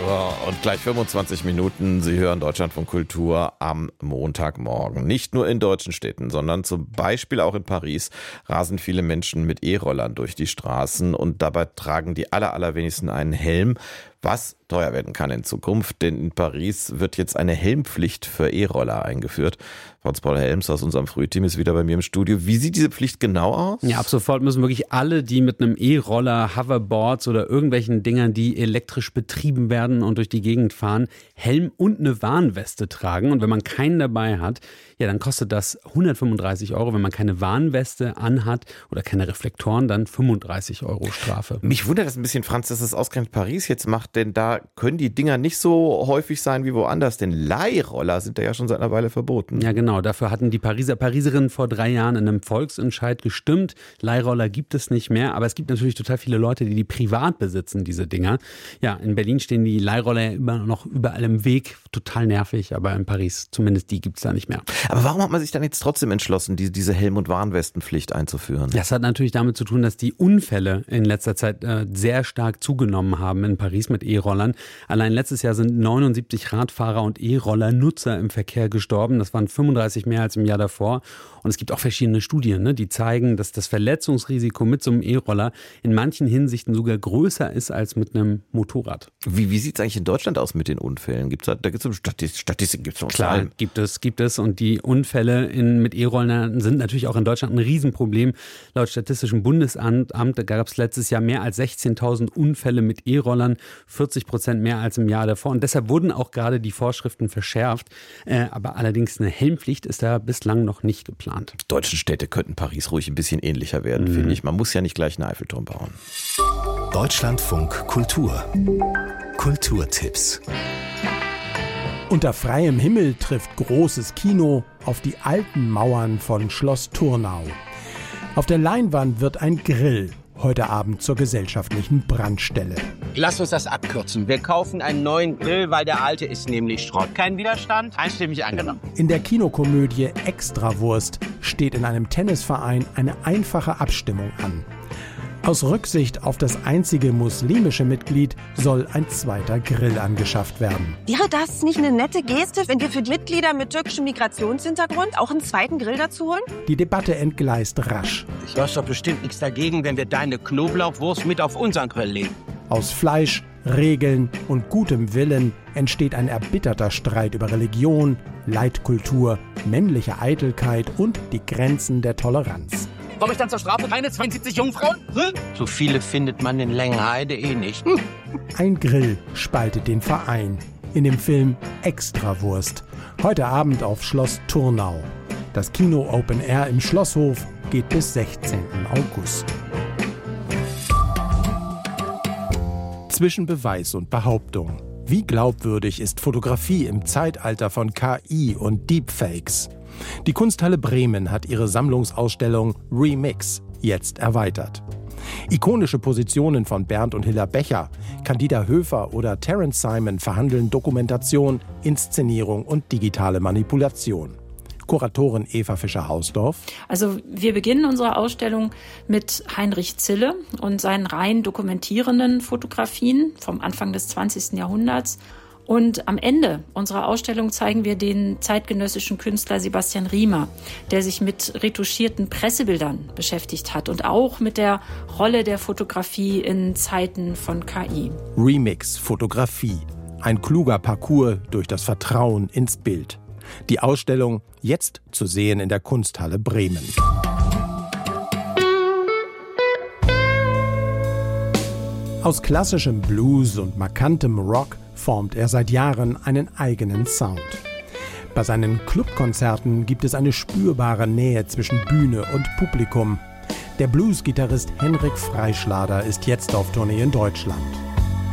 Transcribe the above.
Und gleich 25 Minuten. Sie hören Deutschlandfunk Kultur am Montagmorgen. Nicht nur in deutschen Städten, sondern zum Beispiel auch in Paris rasen viele Menschen mit E-Rollern durch die Straßen und dabei tragen die allerwenigsten einen Helm, was teuer werden kann in Zukunft, denn in Paris wird jetzt eine Helmpflicht für E-Roller eingeführt. Franz-Paul Helms aus unserem Frühteam ist wieder bei mir im Studio. Wie sieht diese Pflicht genau aus? Ja, ab sofort müssen wirklich alle, die mit einem E-Roller, Hoverboards oder irgendwelchen Dingern, die elektrisch betrieben werden und durch die Gegend fahren, Helm und eine Warnweste tragen. Und wenn man keinen dabei hat, ja, dann kostet das 135 €. Wenn man keine Warnweste anhat oder keine Reflektoren, dann 35 € Strafe. Mich wundert das ein bisschen, Franz, dass es ausgerechnet Paris jetzt macht, denn da können die Dinger nicht so häufig sein wie woanders, denn Leihroller sind da ja schon seit einer Weile verboten. Ja, genau. Dafür hatten die Pariserinnen vor 3 Jahren in einem Volksentscheid gestimmt. Leihroller gibt es nicht mehr, aber es gibt natürlich total viele Leute, die privat besitzen, diese Dinger. Ja, in Berlin stehen die Leihroller ja immer noch überall im Weg. Total nervig, aber in Paris, zumindest die gibt es da nicht mehr. Aber warum hat man sich dann jetzt trotzdem entschlossen, diese Helm- und Warnwestenpflicht einzuführen? Das hat natürlich damit zu tun, dass die Unfälle in letzter Zeit sehr stark zugenommen haben in Paris mit E-Rollern. Allein letztes Jahr sind 79 Radfahrer und E-Roller-Nutzer im Verkehr gestorben. Das waren 35 mehr als im Jahr davor. Und es gibt auch verschiedene Studien, die zeigen, dass das Verletzungsrisiko mit so einem E-Roller in manchen Hinsichten sogar größer ist als mit einem Motorrad. Wie sieht es eigentlich in Deutschland aus mit den Unfällen? Da gibt es Statistiken, gibt es noch Klar, Zahlen? gibt es. Und die Unfälle mit E-Rollern sind natürlich auch in Deutschland ein Riesenproblem. Laut Statistischem Bundesamt gab es letztes Jahr mehr als 16.000 Unfälle mit E-Rollern, 40% mehr als im Jahr davor. Und deshalb wurden auch gerade die Vorschriften verschärft. Aber allerdings eine Helmpflicht ist da bislang noch nicht geplant. Die deutschen Städte könnten Paris ruhig ein bisschen ähnlicher werden, finde ich. Man muss ja nicht gleich einen Eiffelturm bauen. Deutschlandfunk Kultur. Kulturtipps. Unter freiem Himmel trifft großes Kino auf die alten Mauern von Schloss Turnau. Auf der Leinwand wird ein Grill heute Abend zur gesellschaftlichen Brandstelle. Lass uns das abkürzen. Wir kaufen einen neuen Grill, weil der alte ist nämlich Schrott. Kein Widerstand? Einstimmig angenommen. In der Kinokomödie Extrawurst steht in einem Tennisverein eine einfache Abstimmung an. Aus Rücksicht auf das einzige muslimische Mitglied soll ein zweiter Grill angeschafft werden. Wäre das nicht eine nette Geste, wenn wir für die Mitglieder mit türkischem Migrationshintergrund auch einen zweiten Grill dazu holen? Die Debatte entgleist rasch. Du hast doch bestimmt nichts dagegen, wenn wir deine Knoblauchwurst mit auf unseren Grill legen. Aus Fleisch, Regeln und gutem Willen entsteht ein erbitterter Streit über Religion, Leitkultur, männliche Eitelkeit und die Grenzen der Toleranz. Komme ich dann zur Strafe keine 72 Jungfrauen? So viele findet man in Längenheide nicht. Ein Grill spaltet den Verein. In dem Film Extrawurst. Heute Abend auf Schloss Turnau. Das Kino Open Air im Schlosshof geht bis 16. August. Zwischen Beweis und Behauptung. Wie glaubwürdig ist Fotografie im Zeitalter von KI und Deepfakes? Die Kunsthalle Bremen hat ihre Sammlungsausstellung Remix jetzt erweitert. Ikonische Positionen von Bernd und Hilla Becher, Candida Höfer oder Terence Simon verhandeln Dokumentation, Inszenierung und digitale Manipulation. Kuratorin Eva Fischer-Hausdorf. Also wir beginnen unsere Ausstellung mit Heinrich Zille und seinen rein dokumentierenden Fotografien vom Anfang des 20. Jahrhunderts. Und am Ende unserer Ausstellung zeigen wir den zeitgenössischen Künstler Sebastian Riemer, der sich mit retuschierten Pressebildern beschäftigt hat und auch mit der Rolle der Fotografie in Zeiten von KI. Remix Fotografie. Ein kluger Parcours durch das Vertrauen ins Bild. Die Ausstellung jetzt zu sehen in der Kunsthalle Bremen. Aus klassischem Blues und markantem Rock formt er seit Jahren einen eigenen Sound. Bei seinen Clubkonzerten gibt es eine spürbare Nähe zwischen Bühne und Publikum. Der Blues-Gitarrist Henrik Freischlader ist jetzt auf Tournee in Deutschland.